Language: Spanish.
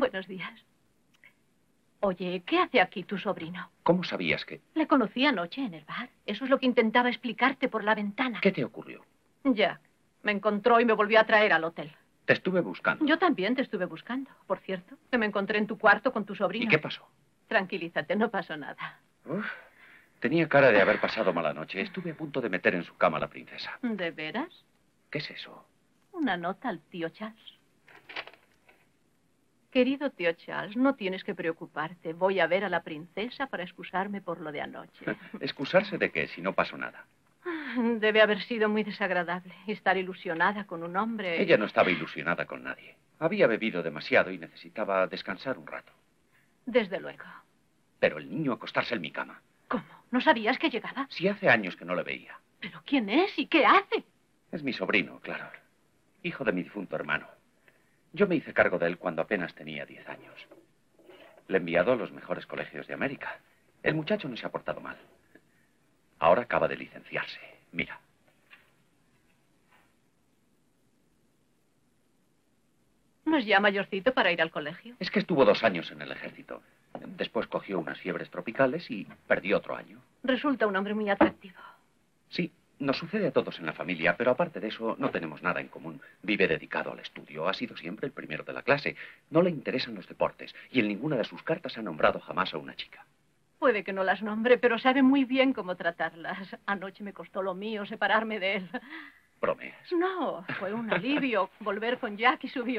Buenos días. Oye, ¿qué hace aquí tu sobrino? ¿Cómo sabías que...? Le conocí anoche en el bar. Eso es lo que intentaba explicarte por la ventana. ¿Qué te ocurrió? Jack me encontró y me volvió a traer al hotel. Te estuve buscando. Yo también te estuve buscando, por cierto. Que me encontré en tu cuarto con tu sobrino. ¿Y qué pasó? Tranquilízate, no pasó nada. Uf, tenía cara de haber pasado mala noche. Estuve a punto de meter en su cama a la princesa. ¿De veras? ¿Qué es eso? Una nota al tío Charles. Querido tío Charles, no tienes que preocuparte. Voy a ver a la princesa para excusarme por lo de anoche. ¿Excusarse de qué, si no pasó nada? Debe haber sido muy desagradable estar ilusionada con un hombre. Ella no estaba ilusionada con nadie. Había bebido demasiado y necesitaba descansar un rato. Desde luego. Pero el niño acostarse en mi cama. ¿Cómo? ¿No sabías que llegaba? Si hace años que no le veía. ¿Pero quién es y qué hace? Es mi sobrino, claro. Hijo de mi difunto hermano. Yo me hice cargo de él cuando apenas tenía 10 años. Le he enviado a los mejores colegios de América. El muchacho no se ha portado mal. Ahora acaba de licenciarse. Mira. ¿No es ya mayorcito para ir al colegio? Es que estuvo 2 años en el ejército. Después cogió unas fiebres tropicales y perdió otro año. Resulta un hombre muy atractivo. Sí, nos sucede a todos en la familia, pero aparte de eso no tenemos nada en común. Vive dedicado al estudio, ha sido siempre el primero de la clase. No le interesan los deportes y en ninguna de sus cartas ha nombrado jamás a una chica. Puede que no las nombre, pero sabe muy bien cómo tratarlas. Anoche me costó lo mío separarme de él. Bromeas. No, fue un alivio volver con Jack y su